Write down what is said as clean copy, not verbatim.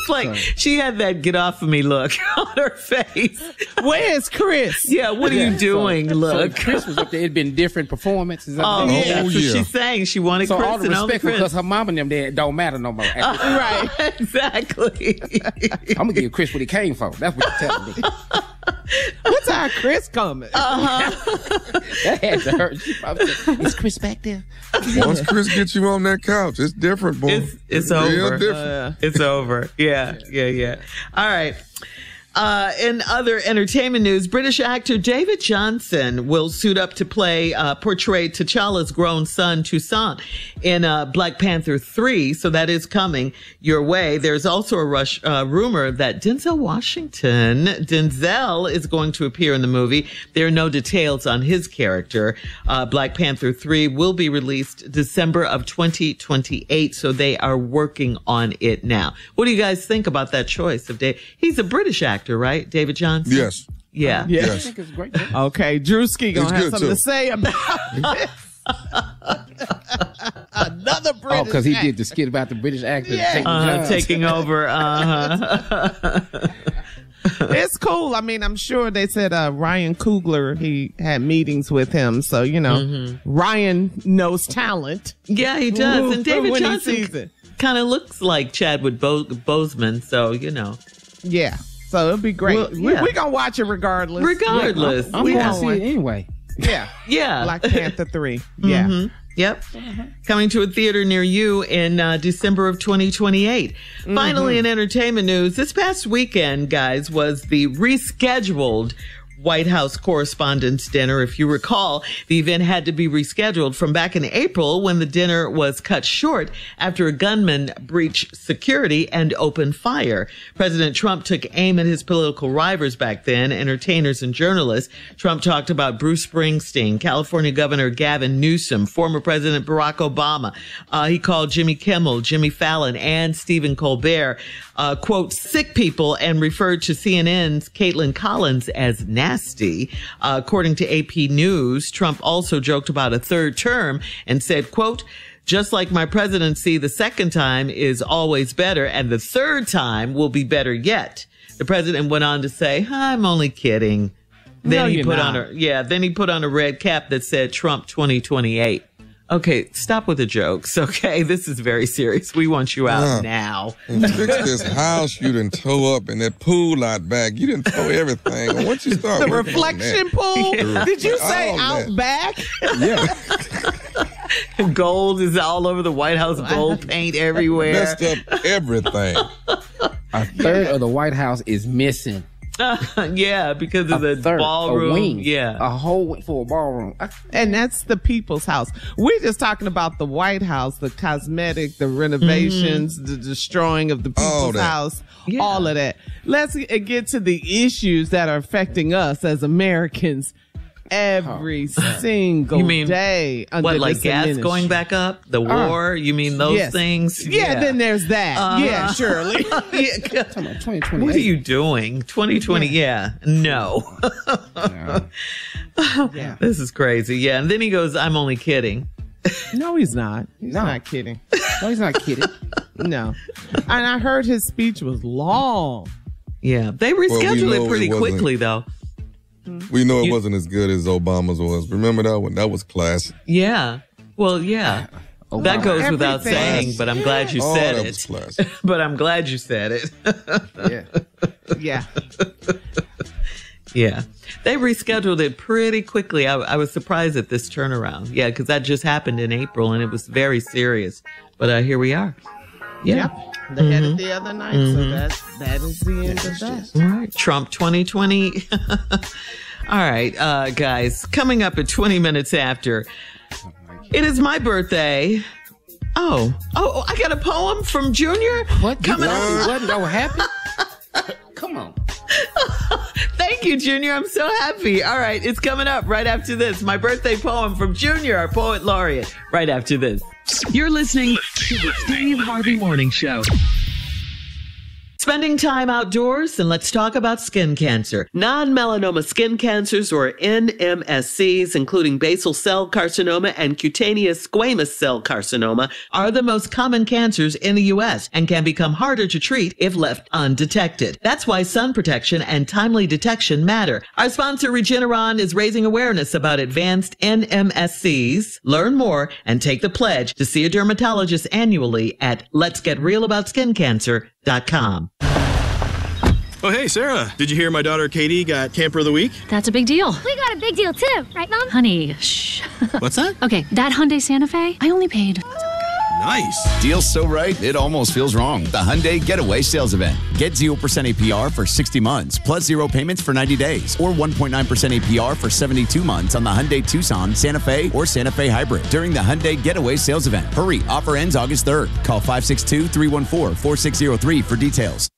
looks like she had that "get off of me" look on her face. Where's Chris? Yeah, what are you doing? Look. So Chris was up there. It'd been different performances. That's what she's saying. She wanted so Chris all the and only respect Chris. because her mom and them there don't matter no more. Right, exactly. I'm gonna give Chris what he came for. That's what you're telling me. What time Chris coming? That had to hurt. She probably said, is Chris back there? Once Chris gets you on that couch, it's different, boy. It's real over. Different. It's over. Yeah. All right. In other entertainment news, British actor David Johnson will suit up to portray T'Challa's grown son, Toussaint, in Black Panther 3. So that is coming your way. There's also a rumor that Denzel is going to appear in the movie. There are no details on his character. Black Panther 3 will be released December of 2028. So they are working on it now. What do you guys think about that choice of Dave? He's a British actor, right? David Johnson? Yes. Yeah. I think it's great. Okay, Drewski gonna have something too. to say about this. Another British. Oh, because he did the skit about the British actor Taking over. It's cool. I mean, I'm sure they said Ryan Coogler, he had meetings with him. So, Ryan knows talent. Yeah, he does. And David when he Johnson sees it. kind of looks like Chadwick Boseman. So, Yeah. So it'll be great. Well, yeah. We're going to watch it regardless. Regardless. I'm going to see it anyway. Yeah. Yeah. Black Panther 3. Yeah. Mm-hmm. Yep. Coming to a theater near you in December of 2028. Finally, in entertainment news, this past weekend, guys, was the rescheduled White House Correspondents' Dinner. If you recall, the event had to be rescheduled from back in April when the dinner was cut short after a gunman breached security and opened fire. President Trump took aim at his political rivals back then, entertainers and journalists. Trump talked about Bruce Springsteen, California Governor Gavin Newsom, former President Barack Obama. He called Jimmy Kimmel, Jimmy Fallon, and Stephen Colbert, quote, sick people, and referred to CNN's Caitlin Collins as nasty. According to AP News, Trump also joked about a third term and said, quote, just like my presidency, the second time is always better, and the third time will be better yet. The president went on to say, I'm only kidding. Then he put on a red cap that said Trump 2028. Okay, stop with the jokes, okay? This is very serious. We want you out now. Fix this house you done tow up and that pool lot back. You didn't tow everything. And once you start The reflection pool? Yeah. Did you say All out that. back? Yeah. Gold is all over the White House, gold paint everywhere. Messed up everything. A third of the White House is missing. Yeah, because of the third, ballroom. a wing, Yeah. a whole wing for a ballroom. And that's the people's house. We're just talking about the White House, the cosmetic, the renovations, the destroying of the people's house, all of that. Let's get to the issues that are affecting us as Americans every single day. Under What, like this gas administration. going back up? The war? You mean those things? Yeah, then there's that. Yeah, surely. Yeah. 2028. What are you doing? 2020? Yeah. No. Yeah. This is crazy. Yeah. And then he goes, I'm only kidding. No, he's not. He's not kidding. No, he's not kidding. No. And I heard his speech was long. Yeah. They rescheduled it pretty quickly, though. We know it wasn't as good as Obama's was. Remember that one? That was classic. Yeah. Well, yeah. That goes without saying, but I'm glad you said that it. was classic. But I'm glad you said it. Yeah. Yeah. They rescheduled it pretty quickly. I was surprised at this turnaround. Yeah, because that just happened in April and it was very serious. But here we are. Yeah. They had it the other night, so that is the end of that. All right. Trump 2020. All right, guys, coming up at 20 minutes after, it is my birthday. Oh, I got a poem from Junior. What? Coming up. What? That happened? Come on. Thank you, Junior. I'm so happy. All right, it's coming up right after this. My birthday poem from Junior, our poet laureate, right after this. You're listening to the Steve Harvey Morning Show. Spending time outdoors, and let's talk about skin cancer. Non-melanoma skin cancers, or NMSCs, including basal cell carcinoma and cutaneous squamous cell carcinoma, are the most common cancers in the U.S. and can become harder to treat if left undetected. That's why sun protection and timely detection matter. Our sponsor, Regeneron, is raising awareness about advanced NMSCs. Learn more and take the pledge to see a dermatologist annually at letsgetrealaboutSkinCancer.com. Oh, hey, Sarah. Did you hear my daughter Katie got Camper of the Week? That's a big deal. We got a big deal too, right, Mom? Honey, shh. What's that? Okay, that Hyundai Santa Fe, I only paid. Nice. Deal's so right, it almost feels wrong. The Hyundai Getaway Sales Event. Get 0% APR for 60 months, plus 0 payments for 90 days, or 1.9% APR for 72 months on the Hyundai Tucson, Santa Fe, or Santa Fe Hybrid during the Hyundai Getaway Sales Event. Hurry, offer ends August 3rd. Call 562-314-4603 for details.